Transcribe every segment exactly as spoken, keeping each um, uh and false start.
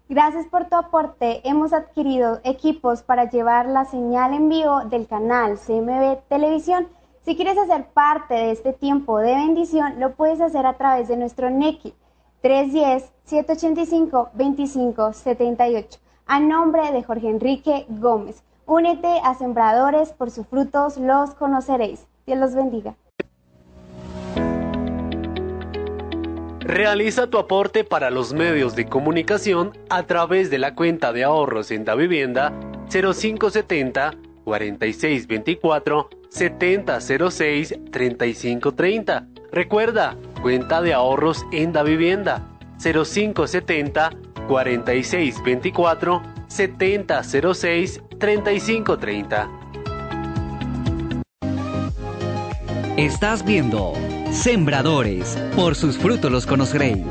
Gracias por tu aporte. Hemos adquirido equipos para llevar la señal en vivo del canal C M B Televisión. Si quieres hacer parte de este tiempo de bendición, lo puedes hacer a través de nuestro N E C I tres uno cero, siete ocho cinco, dos cinco siete ocho. A nombre de Jorge Enrique Gómez, únete a Sembradores, por sus frutos los conoceréis. Dios los bendiga. Realiza tu aporte para los medios de comunicación a través de la cuenta de ahorros en Davivienda cero cinco setenta, cuarenta y seis veinticuatro, setenta cero seis, treinta y cinco treinta. Recuerda, cuenta de ahorros en Davivienda cero cinco setenta, cuarenta y seis veinticuatro, setenta cero seis, treinta y cinco treinta. Estás viendo Sembradores, por sus frutos los conoceréis.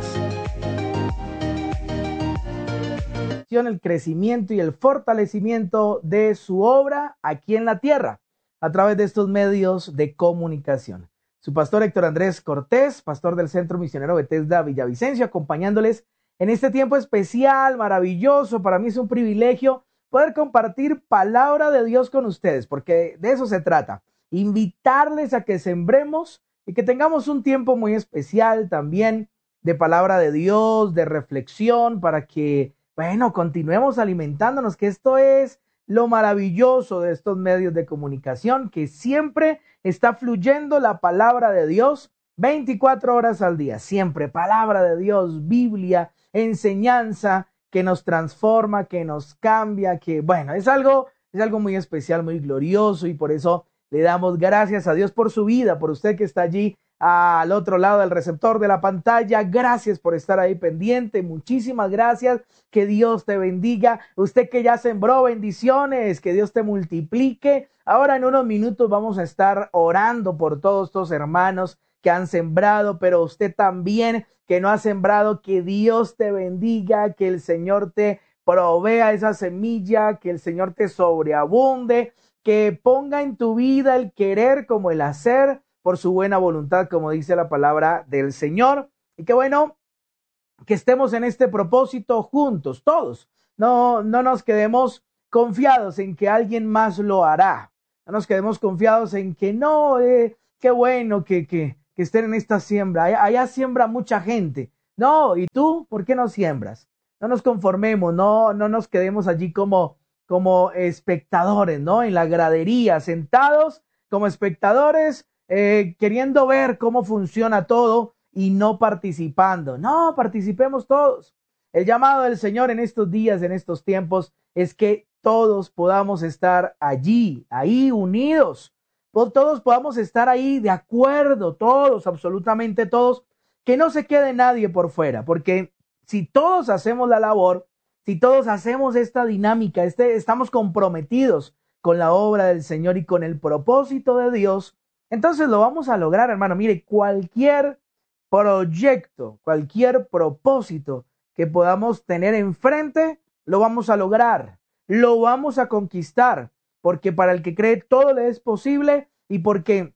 El crecimiento y el fortalecimiento de su obra aquí en la tierra a través de estos medios de comunicación. Su pastor Héctor Andrés Cortés, pastor del Centro Misionero Bethesda Villavicencio, acompañándoles en este tiempo especial, maravilloso. Para mí es un privilegio poder compartir palabra de Dios con ustedes, porque de eso se trata, invitarles a que sembremos y que tengamos un tiempo muy especial también de palabra de Dios, de reflexión, para que, bueno, continuemos alimentándonos, que esto es lo maravilloso de estos medios de comunicación, que siempre está fluyendo la palabra de Dios veinticuatro horas al día, siempre palabra de Dios, Biblia, enseñanza que nos transforma, que nos cambia, que, bueno, es algo, es algo muy especial, muy glorioso, y por eso le damos gracias a Dios por su vida, por usted que está allí al otro lado del receptor de la pantalla. Gracias por estar ahí pendiente. Muchísimas gracias. Que Dios te bendiga. Usted que ya sembró, bendiciones. Que Dios te multiplique. Ahora en unos minutos vamos a estar orando por todos estos hermanos que han sembrado, pero usted también que no ha sembrado, que Dios te bendiga, que el Señor te provea esa semilla, que el Señor te sobreabunde, que ponga en tu vida el querer como el hacer por su buena voluntad, como dice la palabra del Señor. Y que bueno, que estemos en este propósito juntos, todos. No, no nos quedemos confiados en que alguien más lo hará. No nos quedemos confiados en que no, eh, qué bueno que, que, que estén en esta siembra. Allá, allá siembra mucha gente. No, ¿y tú por qué no siembras? No nos conformemos, no, no nos quedemos allí como como espectadores, ¿no? En la gradería, sentados como espectadores, eh, queriendo ver cómo funciona todo y no participando. No, participemos todos. El llamado del Señor en estos días, en estos tiempos, es que todos podamos estar allí, ahí unidos. Todos podamos estar ahí de acuerdo, todos, absolutamente todos, que no se quede nadie por fuera, porque si todos hacemos la labor, si todos hacemos esta dinámica, este, estamos comprometidos con la obra del Señor y con el propósito de Dios, entonces lo vamos a lograr, hermano. Mire, cualquier proyecto, cualquier propósito que podamos tener enfrente, lo vamos a lograr, lo vamos a conquistar, porque para el que cree todo le es posible, y porque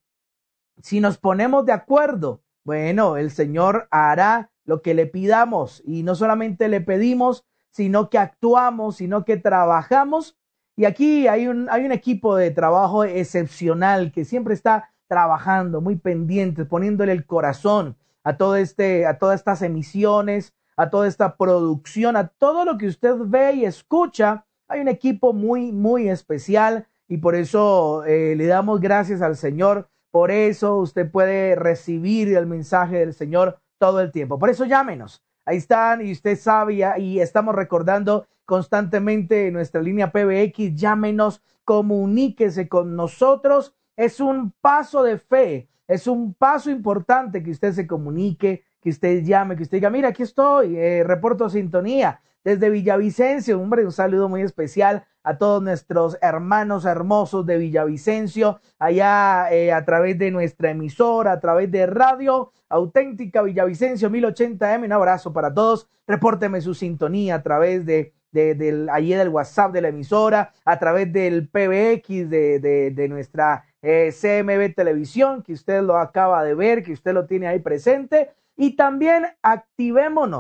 si nos ponemos de acuerdo, bueno, el Señor hará lo que le pidamos, y no solamente le pedimos, sino que actuamos, sino que trabajamos. Y aquí hay un, hay un equipo de trabajo excepcional que siempre está trabajando, muy pendiente, poniéndole el corazón a todo este, a todas estas emisiones, a toda esta producción, a todo lo que usted ve y escucha. Hay un equipo muy, muy especial, y por eso eh, le damos gracias al Señor. Por eso usted puede recibir el mensaje del Señor todo el tiempo. Por eso llámenos. Ahí están, y usted sabe, y estamos recordando constantemente en nuestra línea P B X, llámenos, comuníquese con nosotros. Es un paso de fe, es un paso importante que usted se comunique, que usted llame, que usted diga, mira, aquí estoy, eh, reporto sintonía desde Villavicencio. Hombre, un saludo muy especial a todos nuestros hermanos hermosos de Villavicencio, allá eh, a través de nuestra emisora, a través de Radio Auténtica Villavicencio mil ochenta eme. Un abrazo para todos. Repórteme su sintonía a través de, de, del, allí del WhatsApp de la emisora, a través del P B X de, de, de nuestra eh, C M B Televisión, que usted lo acaba de ver, que usted lo tiene ahí presente. Y también activémonos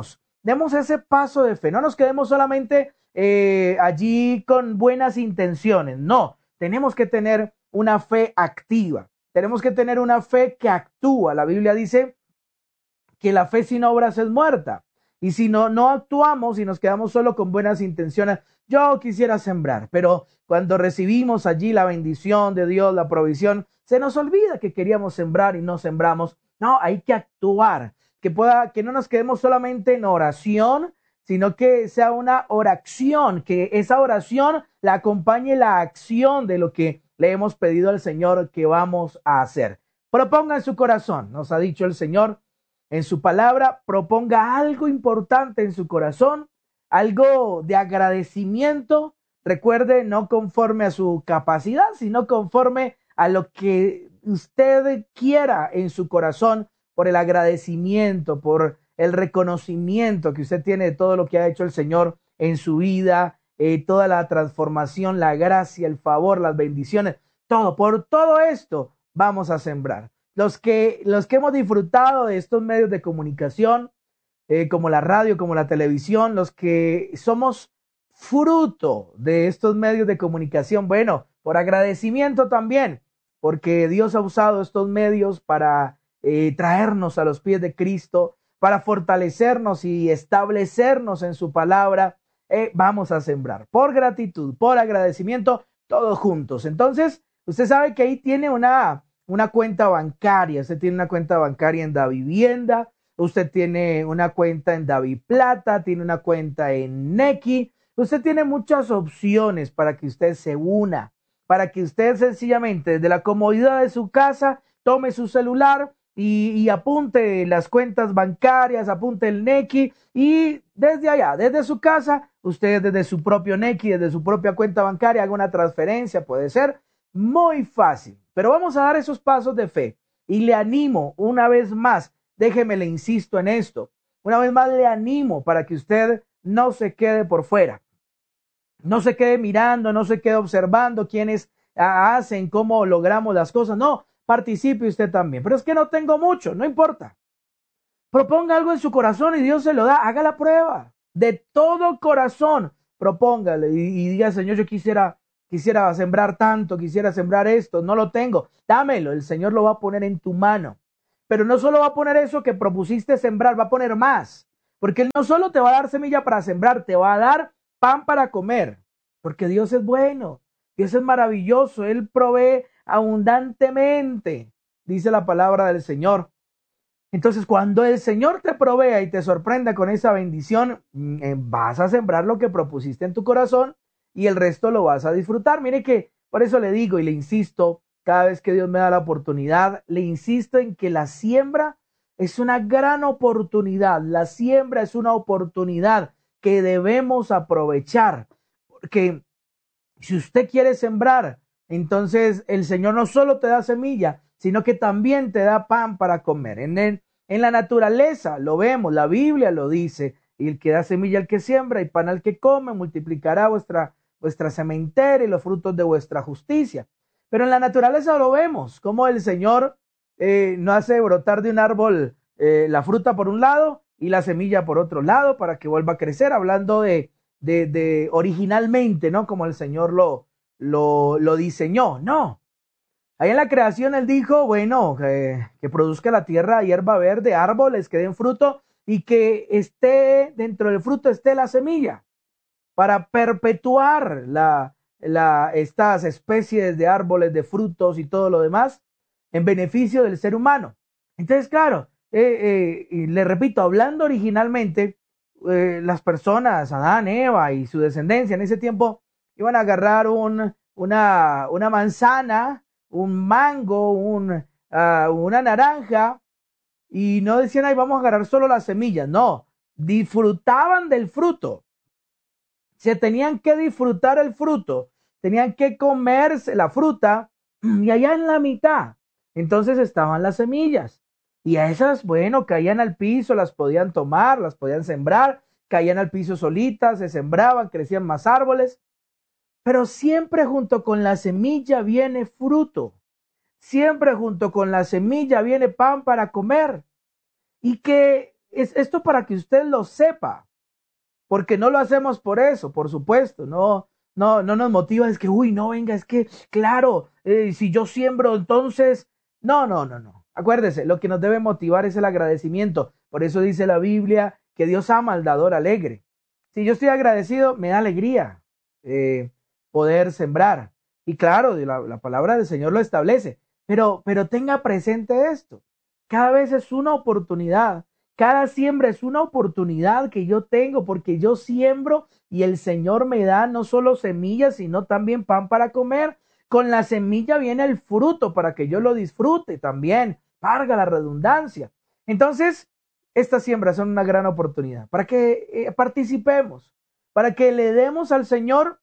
demos ese paso de fe, no nos quedemos solamente eh, allí con buenas intenciones, no, tenemos que tener una fe activa, tenemos que tener una fe que actúa. La Biblia dice que la fe sin obras es muerta, y si no, no actuamos y nos quedamos solo con buenas intenciones, yo quisiera sembrar, pero cuando recibimos allí la bendición de Dios, la provisión, se nos olvida que queríamos sembrar y no sembramos. No, hay que actuar, que pueda, que no nos quedemos solamente en oración, sino que sea una oración, que esa oración la acompañe la acción de lo que le hemos pedido al Señor que vamos a hacer. Proponga en su corazón, nos ha dicho el Señor en su palabra, proponga algo importante en su corazón, algo de agradecimiento. Recuerde, no conforme a su capacidad, sino conforme a lo que usted quiera en su corazón, por el agradecimiento, por el reconocimiento que usted tiene de todo lo que ha hecho el Señor en su vida, eh, toda la transformación, la gracia, el favor, las bendiciones, todo. Por todo esto vamos a sembrar. Los que, los que hemos disfrutado de estos medios de comunicación, eh, como la radio, como la televisión, los que somos fruto de estos medios de comunicación, bueno, por agradecimiento también, porque Dios ha usado estos medios para eh, traernos a los pies de Cristo, para fortalecernos y establecernos en su palabra. Eh, vamos a sembrar por gratitud, por agradecimiento, todos juntos. Entonces, usted sabe que ahí tiene una, una cuenta bancaria, usted tiene una cuenta bancaria en Davivienda, usted tiene una cuenta en Daviplata, tiene una cuenta en Nequi, usted tiene muchas opciones para que usted se una, para que usted sencillamente desde la comodidad de su casa tome su celular y, y apunte las cuentas bancarias, apunte el Nequi y desde allá, desde su casa, usted desde su propio Nequi, desde su propia cuenta bancaria haga una transferencia, puede ser muy fácil. Pero vamos a dar esos pasos de fe y le animo una vez más, déjeme le insisto en esto, una vez más le animo para que usted no se quede por fuera. No se quede mirando, no se quede observando quiénes hacen, cómo logramos las cosas. No, participe usted también. Pero es que no tengo mucho, no importa. Proponga algo en su corazón y Dios se lo da. Haga la prueba. De todo corazón, propóngale y, y diga, Señor, yo quisiera, quisiera sembrar tanto, quisiera sembrar esto, no lo tengo. Dámelo, el Señor lo va a poner en tu mano. Pero no solo va a poner eso que propusiste sembrar, va a poner más. Porque Él no solo te va a dar semilla para sembrar, te va a dar pan para comer, porque Dios es bueno, Dios es maravilloso, Él provee abundantemente, dice la palabra del Señor. Entonces, cuando el Señor te provea y te sorprenda con esa bendición, vas a sembrar lo que propusiste en tu corazón y el resto lo vas a disfrutar. Mire que por eso le digo y le insisto, cada vez que Dios me da la oportunidad, le insisto en que la siembra es una gran oportunidad, la siembra es una oportunidad que debemos aprovechar, porque si usted quiere sembrar, entonces el Señor no solo te da semilla, sino que también te da pan para comer. En, el, en la naturaleza lo vemos, la Biblia lo dice, y el que da semilla al que siembra y pan al que come, multiplicará vuestra, vuestra sementera y los frutos de vuestra justicia. Pero en la naturaleza lo vemos, como el Señor eh, no hace brotar de un árbol eh, la fruta por un lado y la semilla por otro lado para que vuelva a crecer, hablando de, de, de originalmente, ¿no? Como el Señor lo, lo, lo diseñó. No. Ahí en la creación Él dijo, bueno, que, que produzca la tierra hierba verde, árboles que den fruto y que esté, dentro del fruto esté la semilla para perpetuar la, la, estas especies de árboles, de frutos y todo lo demás en beneficio del ser humano. Entonces, claro, Eh, eh, y le repito, hablando originalmente, eh, las personas, Adán, Eva y su descendencia en ese tiempo, iban a agarrar un, una, una manzana, un mango, un, uh, una naranja, y no decían, ay, vamos a agarrar solo las semillas. No, disfrutaban del fruto. Se tenían que disfrutar el fruto, tenían que comerse la fruta, y allá en la mitad, entonces estaban las semillas. Y a esas, bueno, caían al piso, las podían tomar, las podían sembrar, caían al piso solitas, se sembraban, crecían más árboles. Pero siempre junto con la semilla viene fruto. Siempre junto con la semilla viene pan para comer. Y que es esto para que usted lo sepa, porque no lo hacemos por eso, por supuesto, no, no, no nos motiva, es que, uy, no, venga, es que, claro, eh, si yo siembro, entonces, no, no, no, no. Acuérdese, lo que nos debe motivar es el agradecimiento. Por eso dice la Biblia que Dios ama al dador alegre. Si yo estoy agradecido, me da alegría eh, poder sembrar. Y claro, la, la palabra del Señor lo establece. Pero, pero tenga presente esto. Cada vez es una oportunidad. Cada siembra es una oportunidad que yo tengo porque yo siembro y el Señor me da no solo semillas, sino también pan para comer. Con la semilla viene el fruto para que yo lo disfrute también. Valga la redundancia. Entonces, estas siembras son una gran oportunidad para que eh, participemos, para que le demos al Señor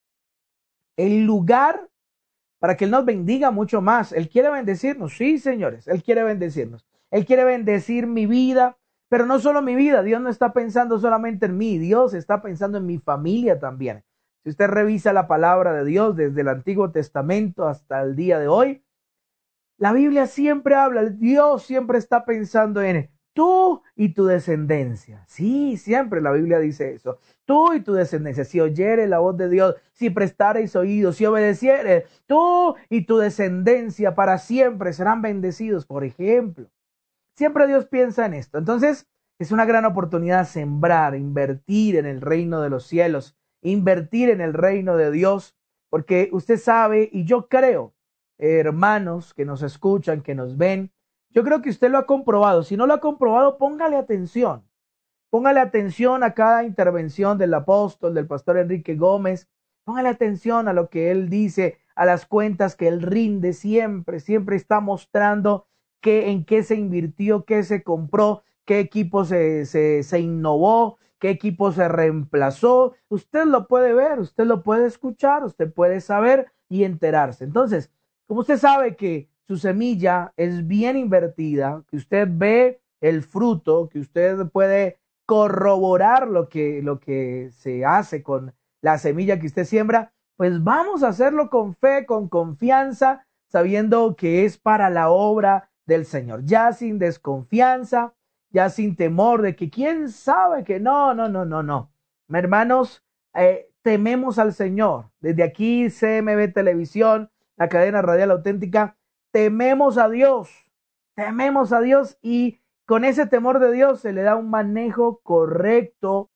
el lugar para que Él nos bendiga mucho más. Él quiere bendecirnos, sí, señores, Él quiere bendecirnos. Él quiere bendecir mi vida, pero no solo mi vida. Dios no está pensando solamente en mí, Dios está pensando en mi familia también. Si usted revisa la palabra de Dios desde el Antiguo Testamento hasta el día de hoy, la Biblia siempre habla, Dios siempre está pensando en tú y tu descendencia. Sí, siempre la Biblia dice eso. Tú y tu descendencia, si oyeres la voz de Dios, si prestareis oídos, si obedecieres, tú y tu descendencia para siempre serán bendecidos, por ejemplo. Siempre Dios piensa en esto. Entonces, es una gran oportunidad sembrar, invertir en el reino de los cielos, invertir en el reino de Dios, porque usted sabe, y yo creo, hermanos que nos escuchan, que nos ven, yo creo que usted lo ha comprobado. Si no lo ha comprobado, póngale atención. Póngale atención a cada intervención del apóstol, del pastor Enrique Gómez. Póngale atención a lo que él dice, a las cuentas que él rinde siempre. Siempre está mostrando qué, en qué se invirtió, qué se compró, qué equipo se, se, se innovó, qué equipo se reemplazó. Usted lo puede ver, usted lo puede escuchar, usted puede saber y enterarse. Entonces, como usted sabe que su semilla es bien invertida, que usted ve el fruto, que usted puede corroborar lo que, lo que se hace con la semilla que usted siembra, pues vamos a hacerlo con fe, con confianza, sabiendo que es para la obra del Señor, ya sin desconfianza, ya sin temor de que quién sabe que no, no, no, no, no. Hermanos, eh, tememos al Señor. Desde aquí, C M B Televisión, la cadena radial auténtica, tememos a Dios, tememos a Dios y con ese temor de Dios se le da un manejo correcto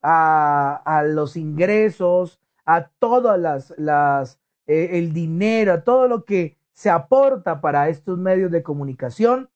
a, a los ingresos, a todas las, las eh, el dinero, a todo lo que se aporta para estos medios de comunicación.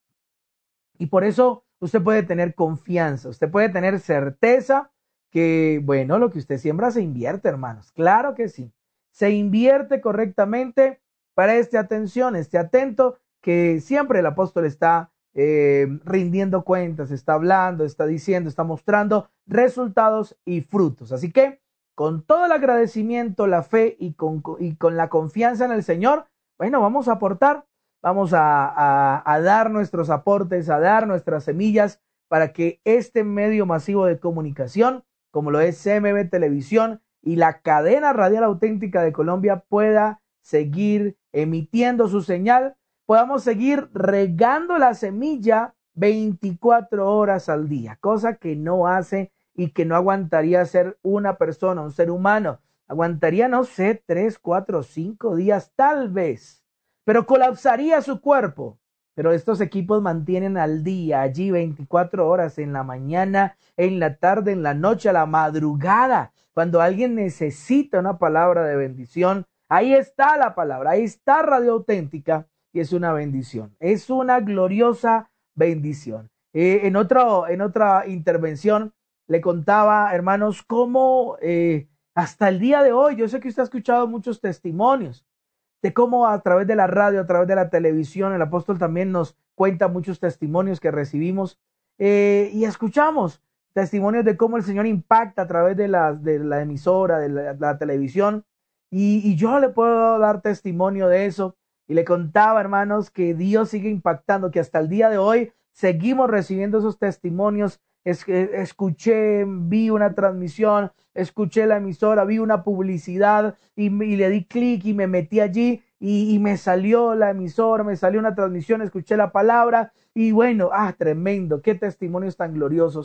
Y por eso usted puede tener confianza, usted puede tener certeza que, bueno, lo que usted siembra se invierte, hermanos. Claro que sí, se invierte correctamente. Para este atención, esté atento, que siempre el apóstol está eh, rindiendo cuentas, está hablando, está diciendo, está mostrando resultados y frutos. Así que con todo el agradecimiento, la fe y con, y con la confianza en el Señor, bueno, vamos a aportar, vamos a, a, a dar nuestros aportes, a dar nuestras semillas para que este medio masivo de comunicación, como lo es C M B Televisión y la cadena radial auténtica de Colombia, pueda seguir emitiendo su señal, podamos seguir regando la semilla veinticuatro horas al día, cosa que no hace y que no aguantaría ser una persona, un ser humano. Aguantaría, no sé, tres, cuatro, cinco días tal vez, pero colapsaría su cuerpo. Pero estos equipos mantienen al día allí veinticuatro horas, en la mañana, en la tarde, en la noche, a la madrugada, cuando alguien necesita una palabra de bendición. Ahí está la palabra, ahí está Radio Auténtica y es una bendición, es una gloriosa bendición. Eh, en, otro, en otra intervención le contaba, hermanos, cómo eh, hasta el día de hoy, yo sé que usted ha escuchado muchos testimonios de cómo a través de la radio, a través de la televisión, el apóstol también nos cuenta muchos testimonios que recibimos eh, y escuchamos testimonios de cómo el Señor impacta a través de la, de la emisora, de la, de la televisión. Y, y yo le puedo dar testimonio de eso. Y le contaba, hermanos, que Dios sigue impactando, que hasta el día de hoy seguimos recibiendo esos testimonios. Es, escuché, vi una transmisión, escuché la emisora, vi una publicidad y, y le di clic y me metí allí y, y me salió la emisora, me salió una transmisión, escuché la palabra y bueno, ah, tremendo, qué testimonios tan gloriosos.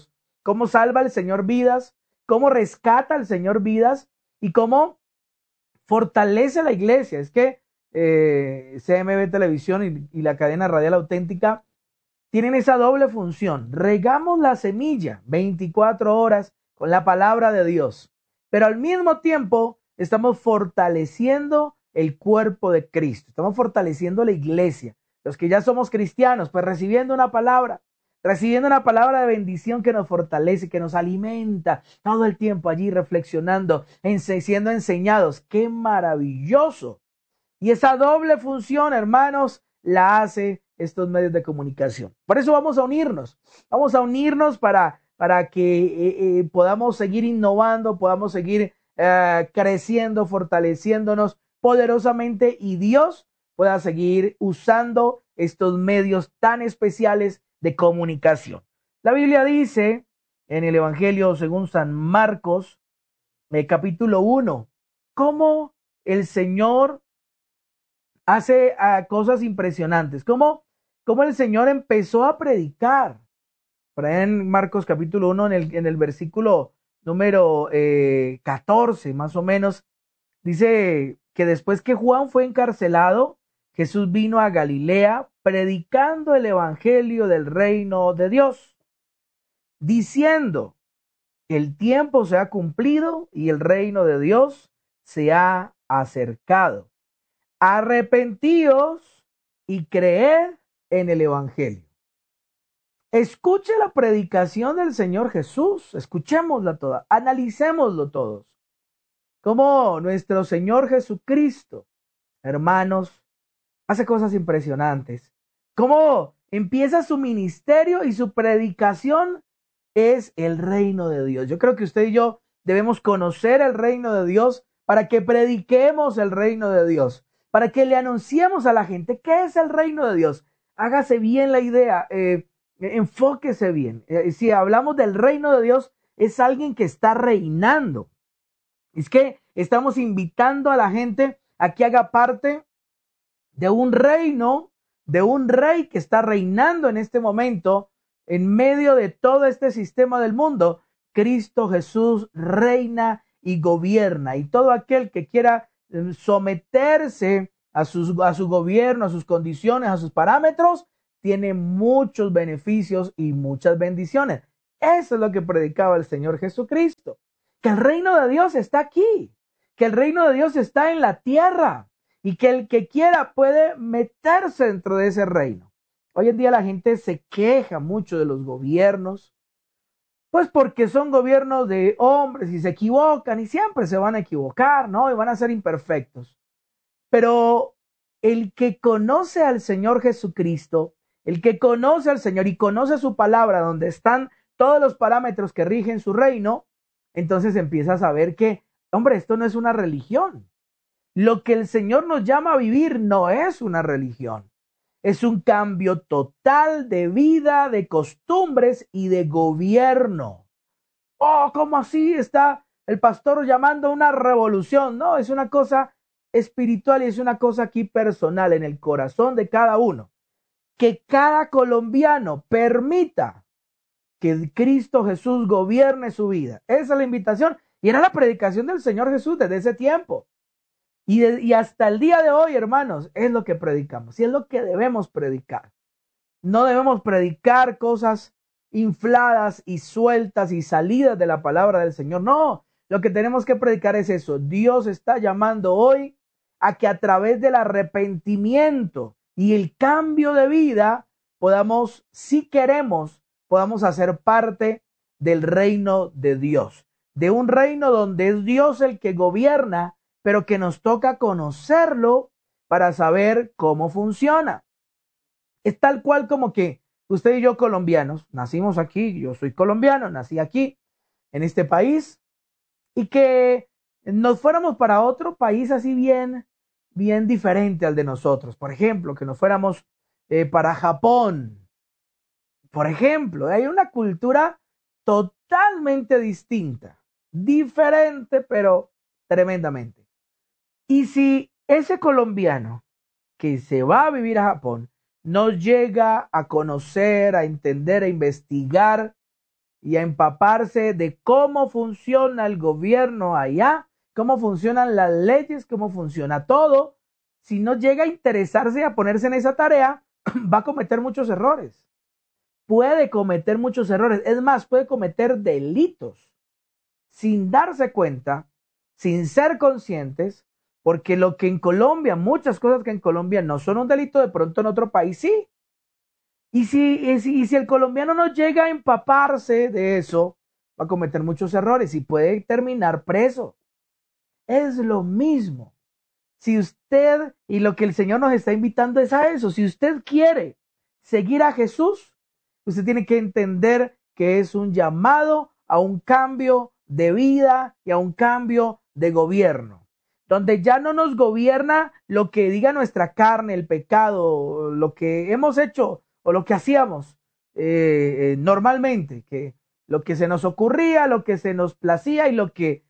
cómo salva el Señor vidas, cómo rescata el Señor vidas y cómo fortalece la iglesia. Es que eh, C M B Televisión y, y la cadena radial auténtica tienen esa doble función. Regamos la semilla veinticuatro horas con la palabra de Dios, pero al mismo tiempo estamos fortaleciendo el cuerpo de Cristo, estamos fortaleciendo la iglesia. Los que ya somos cristianos, pues recibiendo una palabra, recibiendo una palabra de bendición que nos fortalece, que nos alimenta todo el tiempo allí reflexionando, siendo enseñados. ¡Qué maravilloso! Y esa doble función, hermanos, la hace estos medios de comunicación. Por eso vamos a unirnos, vamos a unirnos para, para que eh, eh, podamos seguir innovando, podamos seguir eh, creciendo, fortaleciéndonos poderosamente y Dios pueda seguir usando estos medios tan especiales de comunicación. La Biblia dice en el Evangelio según San Marcos, eh, capítulo uno, cómo el Señor hace uh, cosas impresionantes, cómo, cómo el Señor empezó a predicar. Por ahí en Marcos capítulo uno, en el, en el versículo número eh, catorce, más o menos, dice que después que Juan fue encarcelado, Jesús vino a Galilea predicando el evangelio del reino de Dios, diciendo: el tiempo se ha cumplido y el reino de Dios se ha acercado. Arrepentíos y creed en el evangelio. Escuche la predicación del Señor Jesús, escuchémosla toda, analicémoslo todos. Como nuestro Señor Jesucristo, hermanos, hace cosas impresionantes. Cómo empieza su ministerio y su predicación es el reino de Dios. Yo creo que usted y yo debemos conocer el reino de Dios para que prediquemos el reino de Dios, para que le anunciemos a la gente qué es el reino de Dios. Hágase bien la idea, eh, enfóquese bien. Eh, si hablamos del reino de Dios, es alguien que está reinando. Es que estamos invitando a la gente a que haga parte de un reino, de un rey que está reinando en este momento en medio de todo este sistema del mundo. Cristo Jesús reina y gobierna, y todo aquel que quiera someterse a, sus, a su gobierno, a sus condiciones, a sus parámetros, tiene muchos beneficios y muchas bendiciones. Eso es lo que predicaba el Señor Jesucristo, que el reino de Dios está aquí, que el reino de Dios está en la tierra y que el que quiera puede meterse dentro de ese reino. Hoy en día la gente se queja mucho de los gobiernos, pues porque son gobiernos de hombres y se equivocan y siempre se van a equivocar, ¿no? Y van a ser imperfectos. Pero el que conoce al Señor Jesucristo, el que conoce al Señor y conoce su palabra, donde están todos los parámetros que rigen su reino, entonces empieza a saber que, hombre, esto no es una religión. Lo que el Señor nos llama a vivir no es una religión. Es un cambio total de vida, de costumbres y de gobierno. Oh, ¿cómo así está el pastor llamando a una revolución? No, es una cosa espiritual y es una cosa aquí personal en el corazón de cada uno. Que cada colombiano permita que Cristo Jesús gobierne su vida. Esa es la invitación y era la predicación del Señor Jesús desde ese tiempo. Y, de, y hasta el día de hoy, hermanos, es lo que predicamos y es lo que debemos predicar. No debemos predicar cosas infladas y sueltas y salidas de la palabra del Señor. No, lo que tenemos que predicar es eso. Dios está llamando hoy a que a través del arrepentimiento y el cambio de vida podamos, si queremos, podamos hacer parte del reino de Dios. De un reino donde es Dios el que gobierna, pero que nos toca conocerlo para saber cómo funciona. Es tal cual como que usted y yo colombianos, nacimos aquí, yo soy colombiano, nací aquí, en este país, y que nos fuéramos para otro país así bien, bien diferente al de nosotros. Por ejemplo, que nos fuéramos eh, para Japón. Por ejemplo, hay una cultura totalmente distinta, diferente, pero tremendamente. Y si ese colombiano que se va a vivir a Japón no llega a conocer, a entender, a investigar y a empaparse de cómo funciona el gobierno allá, cómo funcionan las leyes, cómo funciona todo, si no llega a interesarse y a ponerse en esa tarea, va a cometer muchos errores. Puede cometer muchos errores. Es más, puede cometer delitos sin darse cuenta, sin ser conscientes, porque lo que en Colombia, muchas cosas que en Colombia no son un delito, de pronto en otro país sí. Y si, y si, y si el colombiano no llega a empaparse de eso, va a cometer muchos errores y puede terminar preso. Es lo mismo. Si usted, y lo que el Señor nos está invitando es a eso, si usted quiere seguir a Jesús, usted tiene que entender que es un llamado a un cambio de vida y a un cambio de gobierno, donde ya no nos gobierna lo que diga nuestra carne, el pecado, lo que hemos hecho o lo que hacíamos eh, eh, normalmente, que lo que se nos ocurría, lo que se nos placía y lo que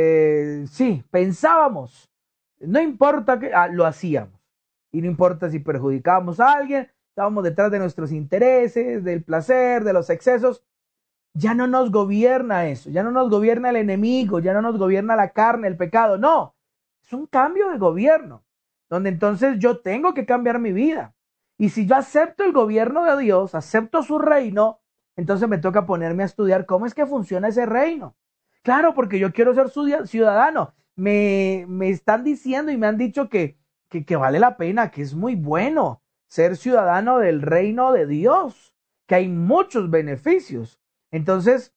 eh, sí pensábamos. No importa que ah, lo hacíamos. Y no importa si perjudicábamos a alguien, estábamos detrás de nuestros intereses, del placer, de los excesos. Ya no nos gobierna eso, ya no nos gobierna el enemigo, ya no nos gobierna la carne, el pecado. No, es un cambio de gobierno, donde entonces yo tengo que cambiar mi vida. Y si yo acepto el gobierno de Dios, acepto su reino, entonces me toca ponerme a estudiar cómo es que funciona ese reino. Claro, porque yo quiero ser ciudadano. Me, me están diciendo y me han dicho que, que, que vale la pena, que es muy bueno ser ciudadano del reino de Dios, que hay muchos beneficios. Entonces,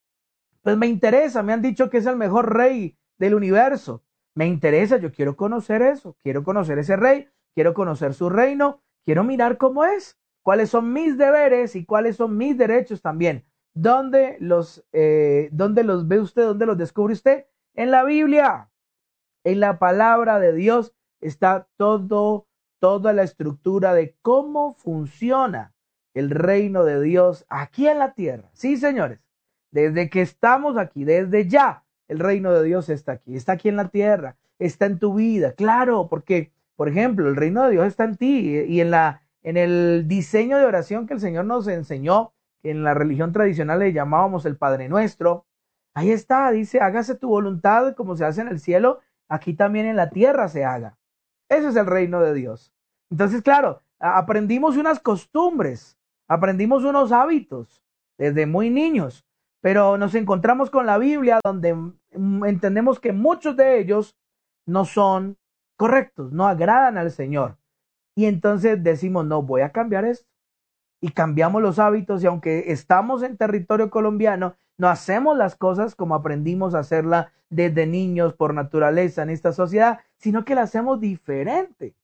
pues me interesa, me han dicho que es el mejor rey del universo. Me interesa, yo quiero conocer eso, quiero conocer ese rey, quiero conocer su reino, quiero mirar cómo es, cuáles son mis deberes y cuáles son mis derechos también. ¿Dónde los, eh, dónde los ve usted? ¿Dónde los descubre usted? En la Biblia. En la palabra de Dios está todo, toda la estructura de cómo funciona el reino de Dios aquí en la tierra. Sí, señores, desde que estamos aquí, desde ya, el reino de Dios está aquí, está aquí en la tierra, está en tu vida. Claro, porque, por ejemplo, el reino de Dios está en ti y en, la, en el diseño de oración que el Señor nos enseñó, que en la religión tradicional le llamábamos el Padre Nuestro. Ahí está, dice, hágase tu voluntad como se hace en el cielo, aquí también en la tierra se haga. Ese es el reino de Dios. Entonces, claro, aprendimos unas costumbres, aprendimos unos hábitos desde muy niños, pero nos encontramos con la Biblia donde entendemos que muchos de ellos no son correctos, no agradan al Señor. Y entonces decimos, no, voy a cambiar esto. Y cambiamos los hábitos y aunque estamos en territorio colombiano, no hacemos las cosas como aprendimos a hacerla desde niños por naturaleza en esta sociedad, sino que la hacemos diferente.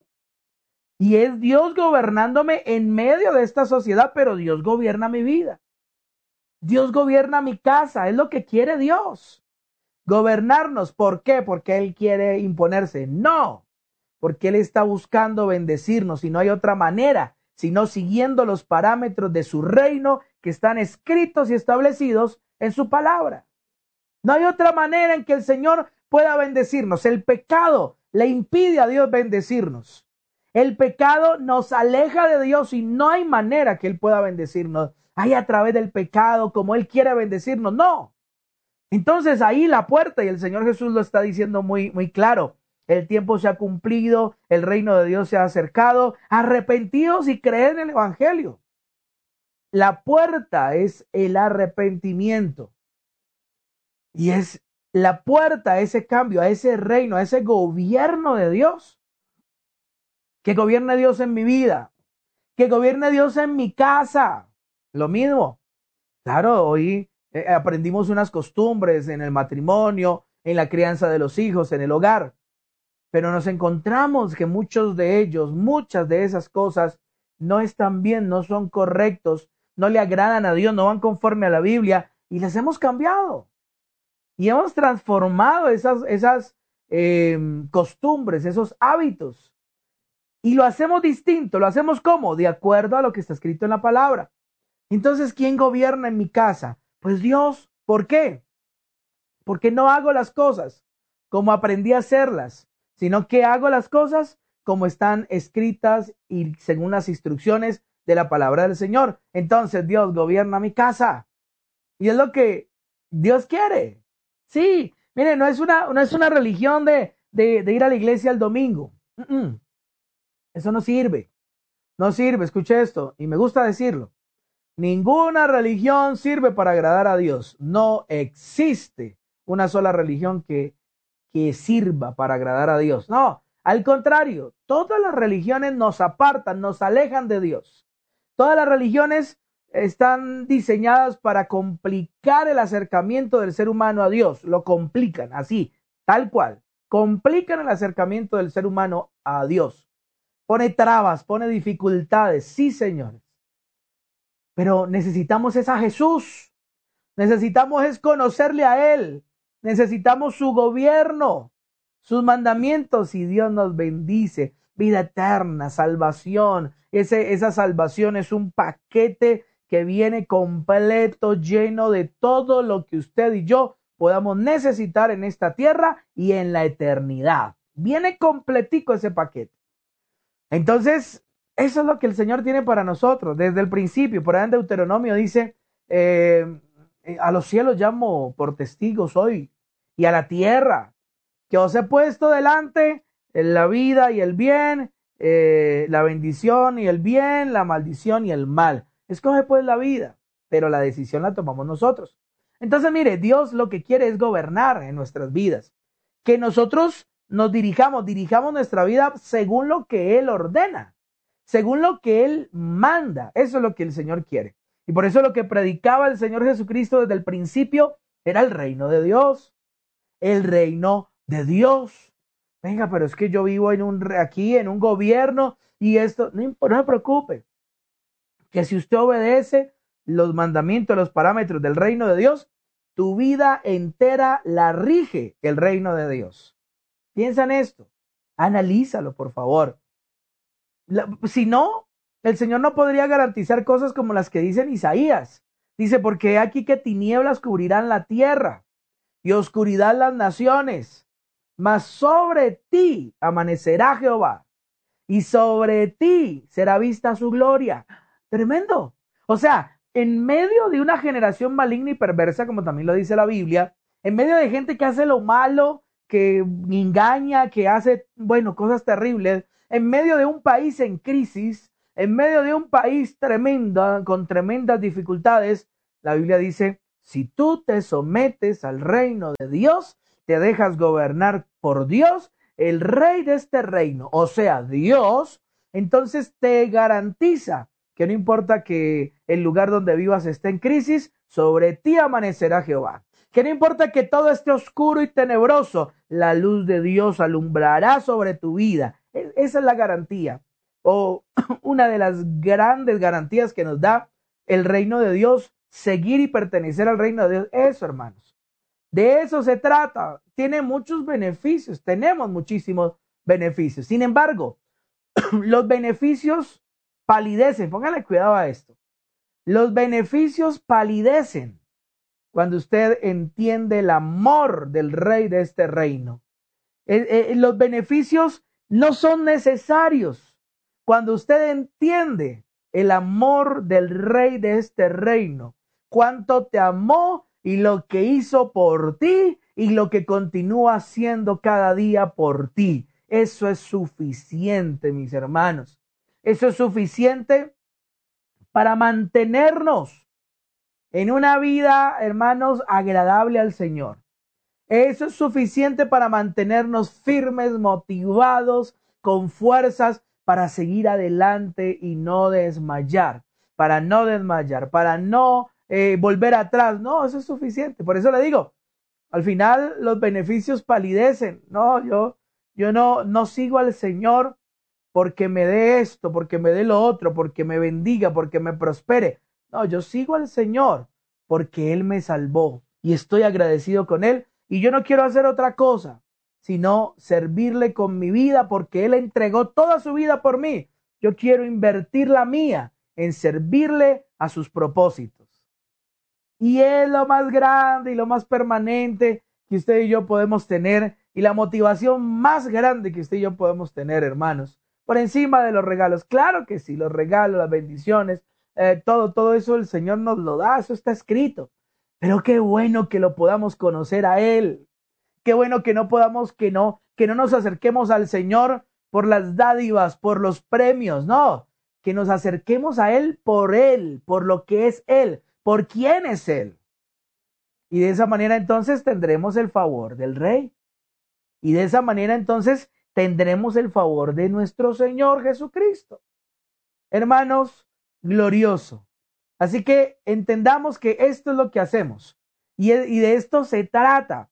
Y es Dios gobernándome en medio de esta sociedad, pero Dios gobierna mi vida. Dios gobierna mi casa, es lo que quiere Dios. Gobernarnos, ¿por qué? Porque Él quiere imponerse. No, porque Él está buscando bendecirnos y no hay otra manera, sino siguiendo los parámetros de su reino que están escritos y establecidos en su palabra. No hay otra manera en que el Señor pueda bendecirnos. El pecado le impide a Dios bendecirnos. El pecado nos aleja de Dios y no hay manera que Él pueda bendecirnos. Ahí a través del pecado, como Él quiere bendecirnos, no. Entonces ahí la puerta, y el Señor Jesús lo está diciendo muy, muy claro. El tiempo se ha cumplido, el reino de Dios se ha acercado. Arrepentidos y creed en el Evangelio. La puerta es el arrepentimiento. Y es la puerta a ese cambio, a ese reino, a ese gobierno de Dios. Que gobierne Dios en mi vida. Que gobierne Dios en mi casa. Lo mismo. Claro, hoy eh, aprendimos unas costumbres en el matrimonio, en la crianza de los hijos, en el hogar. Pero nos encontramos que muchos de ellos, muchas de esas cosas no están bien, no son correctos, no le agradan a Dios, no van conforme a la Biblia y las hemos cambiado. Y hemos transformado esas, esas eh, costumbres, esos hábitos. Y lo hacemos distinto, lo hacemos ¿cómo? De acuerdo a lo que está escrito en la palabra. Entonces, ¿quién gobierna en mi casa? Pues Dios. ¿Por qué? Porque no hago las cosas como aprendí a hacerlas, sino que hago las cosas como están escritas y según las instrucciones de la palabra del Señor. Entonces Dios gobierna mi casa. Y es lo que Dios quiere. Sí, mire, no es una, no es una religión de, de, de ir a la iglesia el domingo. Mm-mm. Eso no sirve. No sirve, escuche esto, y me gusta decirlo. Ninguna religión sirve para agradar a Dios. No existe una sola religión que, que sirva para agradar a Dios. No, al contrario, todas las religiones nos apartan, nos alejan de Dios. Todas las religiones están diseñadas para complicar el acercamiento del ser humano a Dios. Lo complican, así, tal cual. Complican el acercamiento del ser humano a Dios. Pone trabas, pone dificultades. Sí, señores. Pero necesitamos es a Jesús. Necesitamos es conocerle a Él. Necesitamos su gobierno, sus mandamientos, y Dios nos bendice. Vida eterna, salvación. Ese, esa salvación es un paquete que viene completo, lleno de todo lo que usted y yo podamos necesitar en esta tierra y en la eternidad. Viene completico ese paquete. Entonces, eso es lo que el Señor tiene para nosotros desde el principio. Por ahí en Deuteronomio dice, eh, a los cielos llamo por testigos hoy, y a la tierra, que os he puesto delante la vida y el bien, eh, la bendición y el bien, la maldición y el mal. Escoge pues la vida, pero la decisión la tomamos nosotros. Entonces, mire, Dios lo que quiere es gobernar en nuestras vidas, que nosotros nos dirijamos, dirijamos nuestra vida según lo que Él ordena, según lo que Él manda. Eso es lo que el Señor quiere. Y por eso lo que predicaba el Señor Jesucristo desde el principio era el reino de Dios. El reino de Dios. Venga, pero es que yo vivo en un, aquí en un gobierno y esto, no, no se preocupe. Que si usted obedece los mandamientos, los parámetros del reino de Dios, tu vida entera la rige el reino de Dios. Piensa en esto. Analízalo, por favor. La, si no, el Señor no podría garantizar cosas como las que dice en Isaías. Dice, porque aquí que tinieblas cubrirán la tierra y oscuridad las naciones, mas sobre ti amanecerá Jehová y sobre ti será vista su gloria. Tremendo. O sea, en medio de una generación maligna y perversa, como también lo dice la Biblia, en medio de gente que hace lo malo, que engaña, que hace, bueno, cosas terribles, en medio de un país en crisis, en medio de un país tremendo, con tremendas dificultades, la Biblia dice, si tú te sometes al reino de Dios, te dejas gobernar por Dios, el rey de este reino, o sea, Dios, entonces te garantiza que no importa que el lugar donde vivas esté en crisis, sobre ti amanecerá Jehová. Que no importa que todo esté oscuro y tenebroso, la luz de Dios alumbrará sobre tu vida. Esa es la garantía, o una de las grandes garantías que nos da el reino de Dios, seguir y pertenecer al reino de Dios. Eso, hermanos, de eso se trata. Tiene muchos beneficios, tenemos muchísimos beneficios. Sin embargo, los beneficios palidecen. Póngale cuidado a esto. Los beneficios palidecen cuando usted entiende el amor del rey de este reino. Eh, eh, los beneficios no son necesarios cuando usted entiende el amor del rey de este reino. Cuánto te amó y lo que hizo por ti y lo que continúa haciendo cada día por ti. Eso es suficiente, mis hermanos. Eso es suficiente para mantenernos en una vida, hermanos, agradable al Señor. Eso es suficiente para mantenernos firmes, motivados, con fuerzas para seguir adelante y no desmayar, para no desmayar, para no eh, volver atrás. No, eso es suficiente. Por eso le digo, al final los beneficios palidecen. No, yo, yo no, no sigo al Señor porque me dé esto, porque me dé lo otro, porque me bendiga, porque me prospere. No, yo sigo al Señor porque Él me salvó y estoy agradecido con Él. Y yo no quiero hacer otra cosa, sino servirle con mi vida porque Él entregó toda su vida por mí. Yo quiero invertir la mía en servirle a sus propósitos. Y es lo más grande y lo más permanente que usted y yo podemos tener y la motivación más grande que usted y yo podemos tener, hermanos, por encima de los regalos. Claro que sí, los regalos, las bendiciones, eh, todo, todo eso el Señor nos lo da, eso está escrito. Pero qué bueno que lo podamos conocer a Él. Qué bueno que no podamos, que no, que no nos acerquemos al Señor por las dádivas, por los premios, no, que nos acerquemos a Él por Él, por lo que es Él, por quién es Él. Y de esa manera entonces tendremos el favor del Rey. Y de esa manera entonces tendremos el favor de nuestro Señor Jesucristo. Hermanos, glorioso. Así que entendamos que esto es lo que hacemos. Y de esto se trata.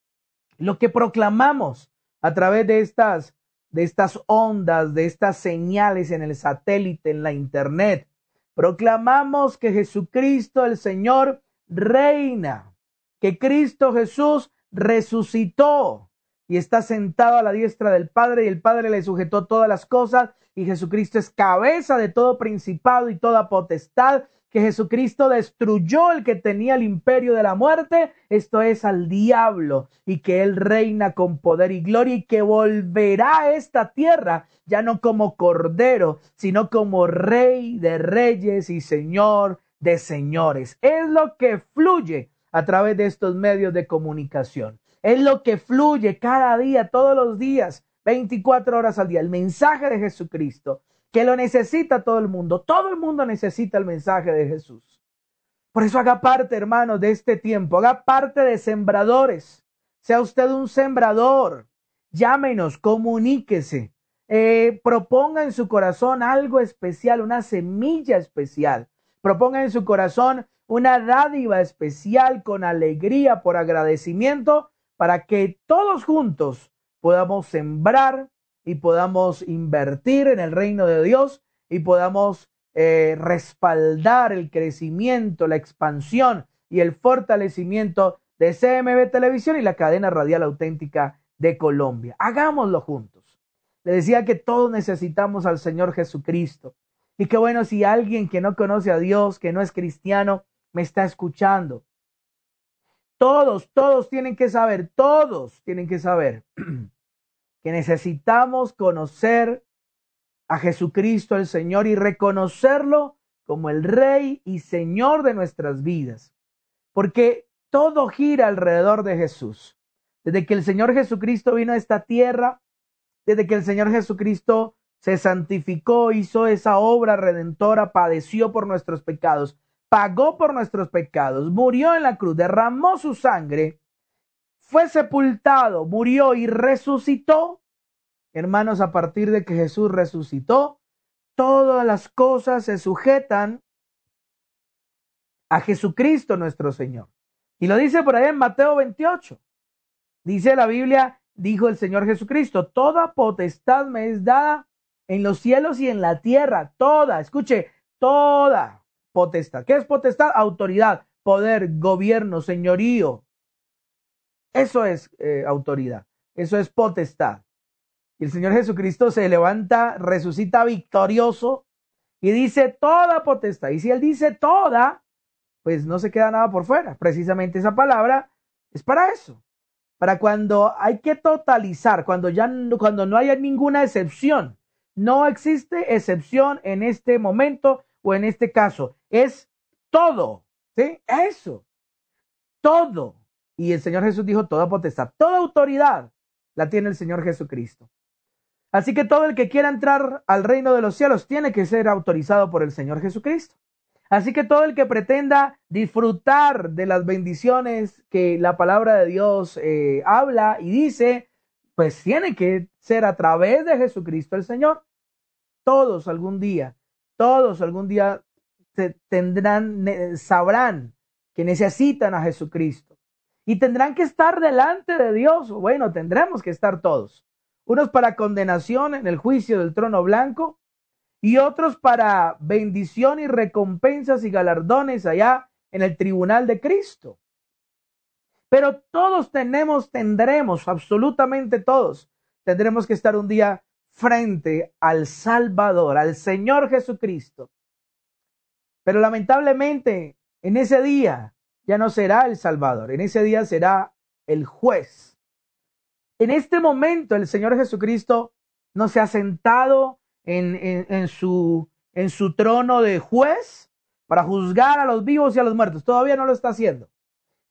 Lo que proclamamos a través de estas, de estas ondas, de estas señales en el satélite, en la internet. Proclamamos que Jesucristo el Señor reina, que Cristo Jesús resucitó y está sentado a la diestra del Padre, y el Padre le sujetó todas las cosas, y Jesucristo es cabeza de todo principado y toda potestad, que Jesucristo destruyó el que tenía el imperio de la muerte, esto es al diablo, y que Él reina con poder y gloria, y que volverá a esta tierra ya no como cordero, sino como Rey de reyes y Señor de señores. Es lo que fluye a través de estos medios de comunicación. Es lo que fluye cada día, todos los días, veinticuatro horas al día. El mensaje de Jesucristo, que lo necesita todo el mundo. Todo el mundo necesita el mensaje de Jesús. Por eso haga parte, hermanos, de este tiempo. Haga parte de sembradores. Sea usted un sembrador. Llámenos, comuníquese. Eh, proponga en su corazón algo especial, una semilla especial. Proponga en su corazón una dádiva especial con alegría, por agradecimiento, para que todos juntos podamos sembrar y podamos invertir en el reino de Dios y podamos eh, respaldar el crecimiento, la expansión y el fortalecimiento de C M V Televisión y la cadena radial auténtica de Colombia. Hagámoslo juntos. Le decía que todos necesitamos al Señor Jesucristo. Y qué bueno si alguien que no conoce a Dios, que no es cristiano, me está escuchando. Todos, todos tienen que saber, todos tienen que saber que necesitamos conocer a Jesucristo el Señor y reconocerlo como el Rey y Señor de nuestras vidas. Porque todo gira alrededor de Jesús. Desde que el Señor Jesucristo vino a esta tierra, desde que el Señor Jesucristo se santificó, hizo esa obra redentora, padeció por nuestros pecados, pagó por nuestros pecados, murió en la cruz, derramó su sangre, fue sepultado, murió y resucitó. Hermanos, a partir de que Jesús resucitó, todas las cosas se sujetan a Jesucristo nuestro Señor. Y lo dice por ahí en Mateo veintiocho. Dice la Biblia, dijo el Señor Jesucristo, toda potestad me es dada en los cielos y en la tierra. Toda, escuche, toda potestad. ¿Qué es potestad? Autoridad, poder, gobierno, señorío. Eso es eh, autoridad. Eso es potestad. Y el Señor Jesucristo se levanta, resucita victorioso y dice toda potestad. Y si Él dice toda, pues no se queda nada por fuera. Precisamente esa palabra es para eso. Para cuando hay que totalizar, cuando ya cuando no haya ninguna excepción. No existe excepción en este momento o en este caso. Es todo. ¿Sí? Eso. Todo. Y el Señor Jesús dijo toda potestad, toda autoridad la tiene el Señor Jesucristo. Así que todo el que quiera entrar al reino de los cielos tiene que ser autorizado por el Señor Jesucristo. Así que todo el que pretenda disfrutar de las bendiciones que la palabra de Dios eh, habla y dice, pues tiene que ser a través de Jesucristo el Señor. Todos algún día, todos algún día se tendrán, sabrán que necesitan a Jesucristo. Y tendrán que estar delante de Dios. Bueno, tendremos que estar todos. Unos para condenación en el juicio del trono blanco y otros para bendición y recompensas y galardones allá en el tribunal de Cristo. Pero todos tenemos, tendremos, absolutamente todos, tendremos que estar un día frente al Salvador, al Señor Jesucristo. Pero lamentablemente en ese día ya no será el Salvador, en ese día será el juez. En este momento el Señor Jesucristo no se ha sentado en, en, en, su, en su trono de juez para juzgar a los vivos y a los muertos. Todavía no lo está haciendo.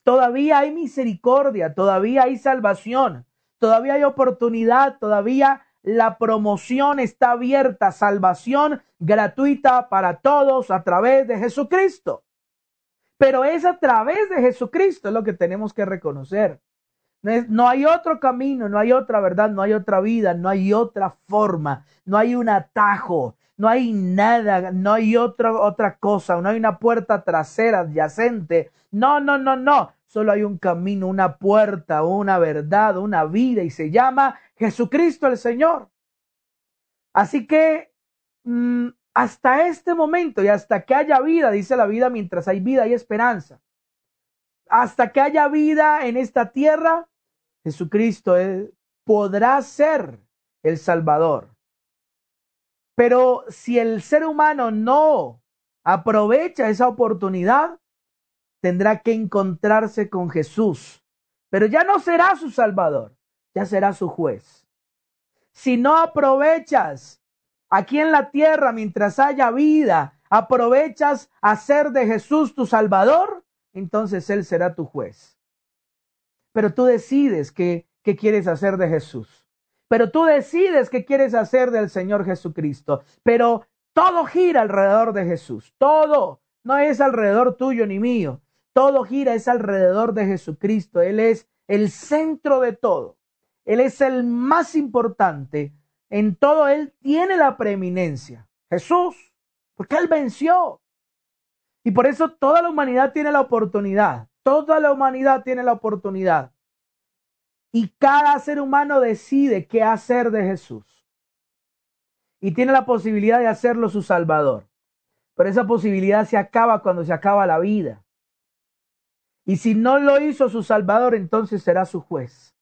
todavía hay misericordia, todavía hay salvación, todavía hay oportunidad, todavía la promoción está abierta, salvación gratuita para todos a través de Jesucristo. Pero es a través de Jesucristo, es lo que tenemos que reconocer. No, es, no hay otro camino, no hay otra verdad, no hay otra vida, no hay otra forma, no hay un atajo, no hay nada, no hay otra, otra cosa, no hay una puerta trasera adyacente. No, no, no, no. Solo hay un camino, una puerta, una verdad, una vida, y se llama Jesucristo el Señor. Así que mmm, hasta este momento y hasta que haya vida, dice la vida, mientras hay vida hay esperanza. Hasta que haya vida en esta tierra, Jesucristo es, podrá ser el Salvador. Pero si el ser humano no aprovecha esa oportunidad, tendrá que encontrarse con Jesús. Pero ya no será su Salvador, ya será su juez. Si no aprovechas aquí en la tierra mientras haya vida, aprovechas hacer de Jesús tu Salvador, entonces Él será tu juez. Pero tú decides qué, qué quieres hacer de Jesús. Pero tú decides qué quieres hacer del Señor Jesucristo. Pero todo gira alrededor de Jesús. Todo no es alrededor tuyo ni mío. Todo gira es alrededor de Jesucristo. Él es el centro de todo. Él es el más importante. En todo Él tiene la preeminencia. Jesús, porque Él venció. Y por eso toda la humanidad tiene la oportunidad. Toda la humanidad tiene la oportunidad. Y cada ser humano decide qué hacer de Jesús. Y tiene la posibilidad de hacerlo su Salvador. Pero esa posibilidad se acaba cuando se acaba la vida. Y si no lo hizo su Salvador, entonces será su juez.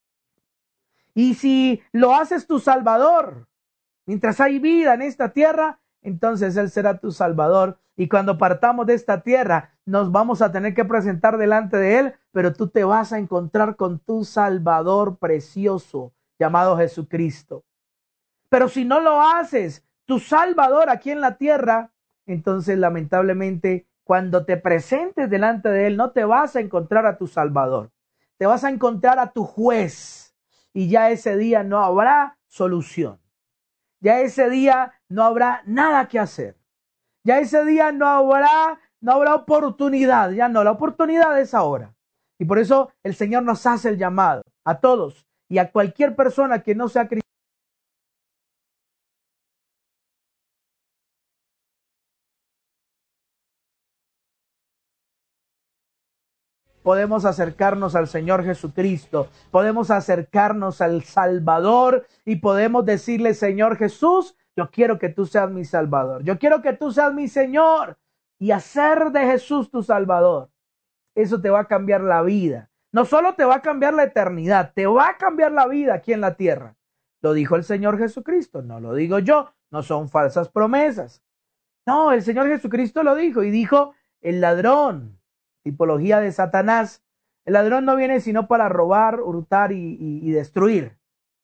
Y si lo haces tu Salvador, mientras hay vida en esta tierra, entonces Él será tu Salvador. Y cuando partamos de esta tierra, nos vamos a tener que presentar delante de Él, pero tú te vas a encontrar con tu Salvador precioso, llamado Jesucristo. Pero si no lo haces, tu Salvador aquí en la tierra, entonces lamentablemente cuando te presentes delante de Él, no te vas a encontrar a tu Salvador. Te vas a encontrar a tu juez. Y ya ese día no habrá solución. Ya ese día no habrá nada que hacer. Ya ese día no habrá, no habrá oportunidad. Ya no, la oportunidad es ahora. Y por eso el Señor nos hace el llamado a todos y a cualquier persona que no sea cristiana. Podemos acercarnos al Señor Jesucristo, podemos acercarnos al Salvador y podemos decirle: Señor Jesús, yo quiero que tú seas mi Salvador, yo quiero que tú seas mi Señor, y hacer de Jesús tu Salvador. Eso te va a cambiar la vida. No solo te va a cambiar la eternidad, te va a cambiar la vida aquí en la tierra. Lo dijo el Señor Jesucristo, no lo digo yo, no son falsas promesas. No, el Señor Jesucristo lo dijo, y dijo: el ladrón, tipología de Satanás, el ladrón no viene sino para robar, hurtar y, y, y destruir.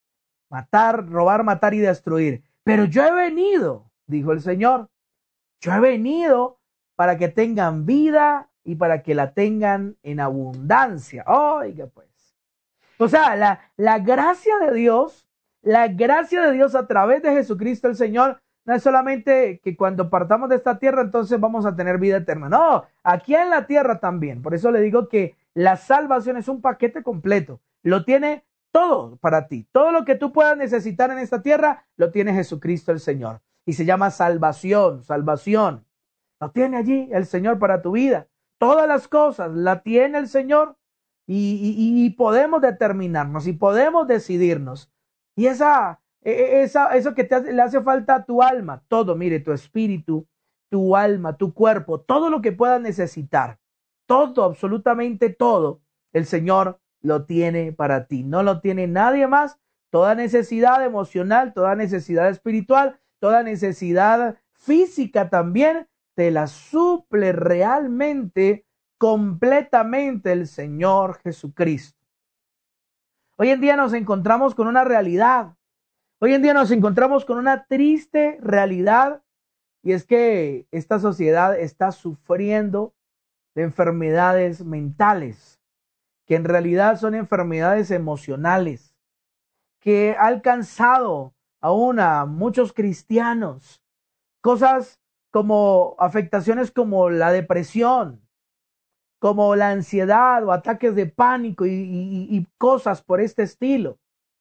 Matar, robar, matar y destruir. Pero yo he venido, dijo el Señor, yo he venido para que tengan vida y para que la tengan en abundancia. Oiga, pues. O sea, la, la gracia de Dios, la gracia de Dios a través de Jesucristo el Señor, no es solamente que cuando partamos de esta tierra entonces vamos a tener vida eterna. No, aquí en la tierra también. Por eso le digo que la salvación es un paquete completo. Lo tiene todo para ti. Todo lo que tú puedas necesitar en esta tierra lo tiene Jesucristo el Señor. Y se llama salvación, salvación. Lo tiene allí el Señor para tu vida. Todas las cosas la tiene el Señor y, y, y podemos determinarnos y podemos decidirnos. Y esa... Esa, eso que te hace, le hace falta a tu alma, todo, mire, tu espíritu, tu alma, tu cuerpo, todo lo que puedas necesitar, todo, absolutamente todo, el Señor lo tiene para ti, no lo tiene nadie más. Toda necesidad emocional, toda necesidad espiritual, toda necesidad física también, te la suple realmente, completamente el Señor Jesucristo. Hoy en día nos encontramos con una realidad. Hoy en día nos encontramos con una triste realidad, y es que esta sociedad está sufriendo de enfermedades mentales. que en realidad son enfermedades emocionales, que ha alcanzado aún a muchos cristianos, cosas como afectaciones como la depresión, como la ansiedad o ataques de pánico y, y, y cosas por este estilo.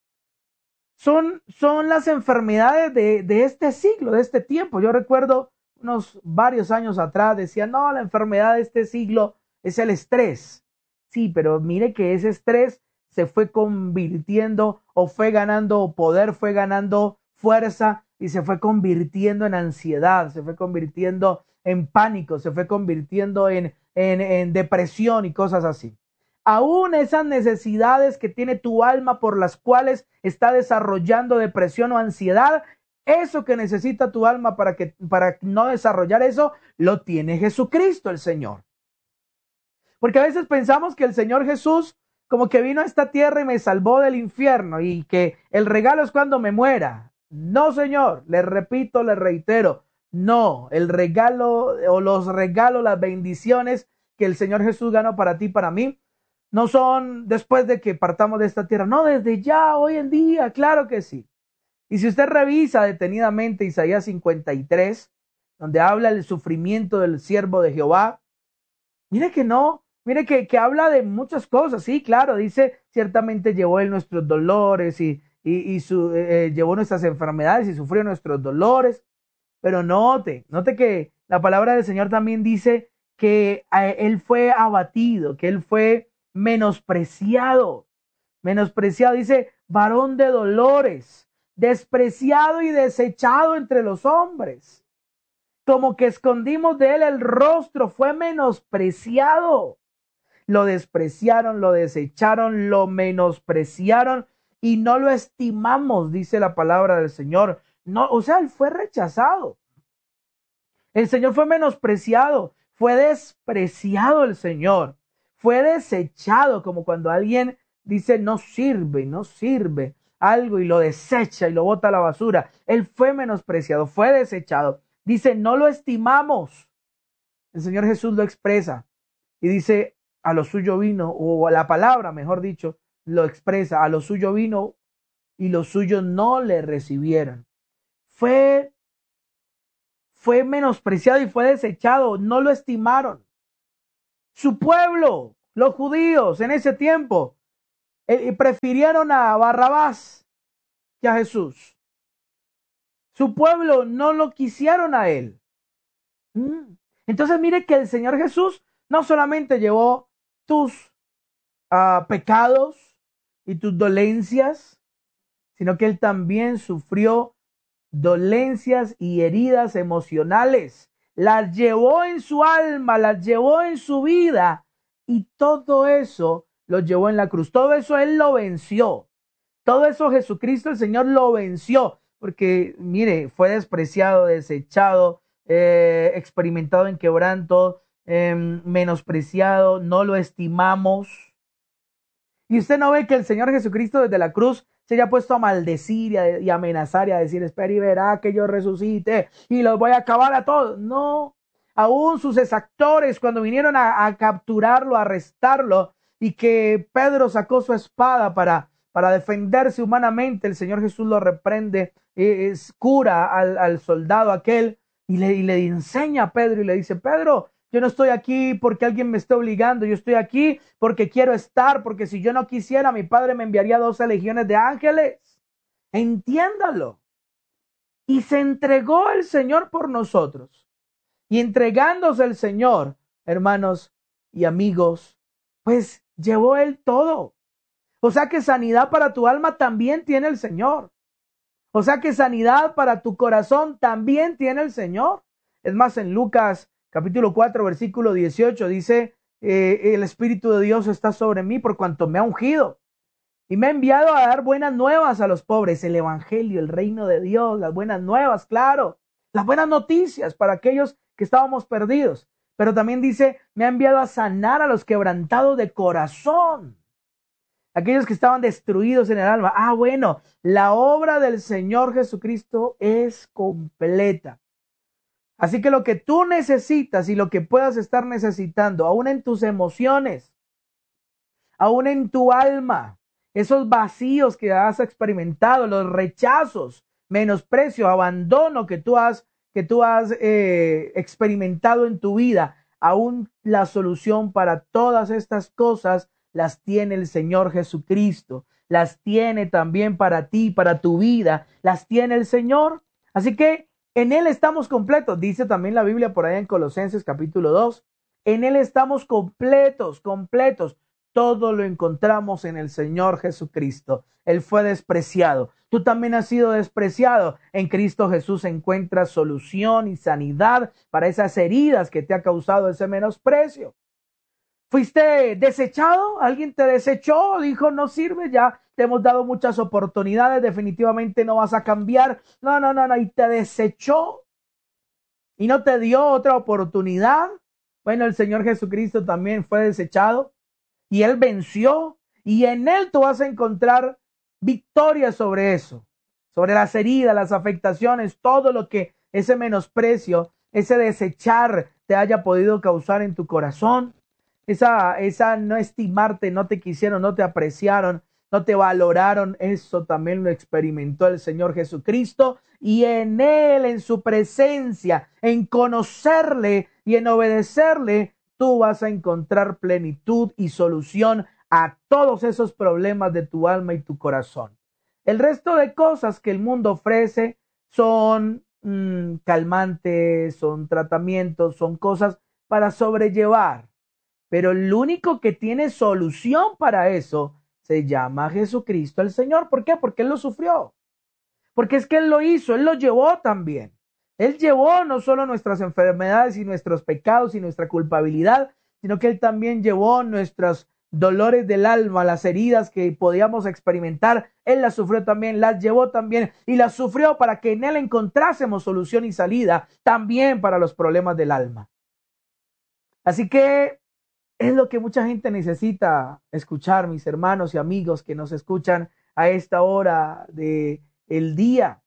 Son, son las enfermedades de, de este siglo, de este tiempo. Yo recuerdo unos varios años atrás decían, no, la enfermedad de este siglo es el estrés. Sí, pero mire que ese estrés se fue convirtiendo o fue ganando poder, fue ganando fuerza y se fue convirtiendo en ansiedad, se fue convirtiendo en pánico, se fue convirtiendo en, en, en depresión y cosas así. Aún esas necesidades que tiene tu alma por las cuales está desarrollando depresión o ansiedad, eso que necesita tu alma para que para no desarrollar eso, lo tiene Jesucristo el Señor. Porque a veces pensamos que el Señor Jesús como que vino a esta tierra y me salvó del infierno y que el regalo es cuando me muera. No, Señor, les repito, les reitero, no, el regalo o los regalos, las bendiciones que el Señor Jesús ganó para ti y para mí, no son después de que partamos de esta tierra, no, desde ya, hoy en día, claro que sí. Y si usted revisa detenidamente Isaías cincuenta y tres, donde habla del sufrimiento del siervo de Jehová, mire que no, mire que, que habla de muchas cosas, sí, claro, dice, ciertamente llevó él nuestros dolores y, y, y su, eh, llevó nuestras enfermedades y sufrió nuestros dolores, pero note, note que la palabra del Señor también dice que eh, él fue abatido, que él fue menospreciado, menospreciado, dice, varón de dolores, despreciado y desechado entre los hombres, como que escondimos de él el rostro, fue menospreciado, lo despreciaron, lo desecharon, lo menospreciaron y no lo estimamos, dice la palabra del Señor. No, o sea, él fue rechazado. El Señor fue menospreciado, fue despreciado el Señor, fue desechado, como cuando alguien dice no sirve, no sirve algo y lo desecha y lo bota a la basura. Él fue menospreciado, fue desechado. Dice, no lo estimamos. El Señor Jesús lo expresa y dice, a lo suyo vino, o a la palabra, mejor dicho, lo expresa, a lo suyo vino y los suyos no le recibieron. Fue, fue menospreciado y fue desechado, no lo estimaron. Su pueblo, los judíos en ese tiempo, eh, prefirieron a Barrabás que a Jesús. Su pueblo no lo quisieron a él. Entonces mire que el Señor Jesús no solamente llevó tus uh, pecados y tus dolencias, sino que él también sufrió dolencias y heridas emocionales. Las llevó en su alma, las llevó en su vida y todo eso lo llevó en la cruz. Todo eso él lo venció. Todo eso Jesucristo el Señor lo venció. Porque, mire, fue despreciado, desechado, eh, experimentado en quebranto, eh, menospreciado, no lo estimamos. Y usted no ve que el Señor Jesucristo desde la cruz se haya puesto a maldecir y a, y a amenazar y a decir, espera y verá que yo resucite y los voy a acabar a todos. No, aún sus exactores cuando vinieron a, a capturarlo, a arrestarlo y que Pedro sacó su espada para, para defenderse humanamente, el Señor Jesús lo reprende, eh, es, cura al, al soldado aquel y le, y le enseña a Pedro y le dice, Pedro, yo no estoy aquí porque alguien me esté obligando, yo estoy aquí porque quiero estar, porque si yo no quisiera, mi Padre me enviaría doce legiones de ángeles. Entiéndalo. Y se entregó el Señor por nosotros. Y entregándose el Señor, hermanos y amigos, pues llevó Él todo. O sea que sanidad para tu alma también tiene el Señor. O sea que sanidad para tu corazón también tiene el Señor. Es más, en Lucas capítulo cuatro, versículo dieciocho, dice, eh, el Espíritu de Dios está sobre mí por cuanto me ha ungido y me ha enviado a dar buenas nuevas a los pobres, el evangelio, el reino de Dios, las buenas nuevas, claro, las buenas noticias para aquellos que estábamos perdidos. Pero también dice, me ha enviado a sanar a los quebrantados de corazón, aquellos que estaban destruidos en el alma. Ah, bueno, la obra del Señor Jesucristo es completa. Así que lo que tú necesitas y lo que puedas estar necesitando, aún en tus emociones, aún en tu alma, esos vacíos que has experimentado, los rechazos, menosprecio, abandono que tú has, que tú has eh, experimentado en tu vida, aún la solución para todas estas cosas las tiene el Señor Jesucristo, las tiene también para ti, para tu vida, las tiene el Señor. Así que en Él estamos completos, dice también la Biblia por allá en Colosenses capítulo dos, en Él estamos completos, completos. Todo lo encontramos en el Señor Jesucristo. Él fue despreciado. Tú también has sido despreciado. En Cristo Jesús encuentras solución y sanidad para esas heridas que te ha causado ese menosprecio. ¿Fuiste desechado? ¿Alguien te desechó? Dijo, no sirve, ya te hemos dado muchas oportunidades, definitivamente no vas a cambiar. No, no, no, no, y te desechó y no te dio otra oportunidad. Bueno, el Señor Jesucristo también fue desechado y Él venció, y en Él tú vas a encontrar victoria sobre eso, sobre las heridas, las afectaciones, todo lo que ese menosprecio, ese desechar te haya podido causar en tu corazón. Esa, esa no estimarte, no te quisieron, no te apreciaron, no te valoraron, eso también lo experimentó el Señor Jesucristo, y en Él, en su presencia, en conocerle y en obedecerle, tú vas a encontrar plenitud y solución a todos esos problemas de tu alma y tu corazón. El resto de cosas que el mundo ofrece son mmm, calmantes, son tratamientos, son cosas para sobrellevar. Pero el único que tiene solución para eso se llama Jesucristo el Señor. ¿Por qué? Porque Él lo sufrió. Porque es que Él lo hizo, Él lo llevó también. Él llevó no solo nuestras enfermedades y nuestros pecados y nuestra culpabilidad, sino que Él también llevó nuestros dolores del alma, las heridas que podíamos experimentar. Él las sufrió también, las llevó también y las sufrió para que en Él encontrásemos solución y salida también para los problemas del alma. Así que es lo que mucha gente necesita escuchar, mis hermanos y amigos que nos escuchan a esta hora del día.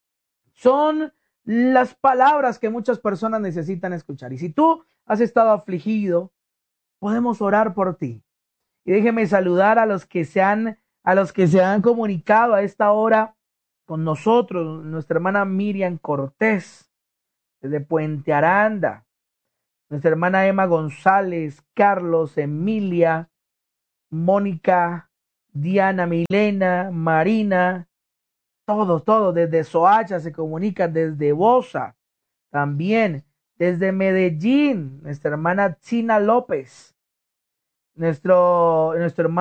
Son las palabras que muchas personas necesitan escuchar. Y si tú has estado afligido, podemos orar por ti. Y déjeme saludar a los que se han, a los que se han comunicado a esta hora con nosotros. Nuestra hermana Miriam Cortés, desde Puente Aranda. Nuestra hermana Emma González, Carlos, Emilia, Mónica, Diana, Milena, Marina, todos, todos, desde Soacha se comunican, desde Bosa, también, desde Medellín, nuestra hermana China López, nuestro, nuestro hermano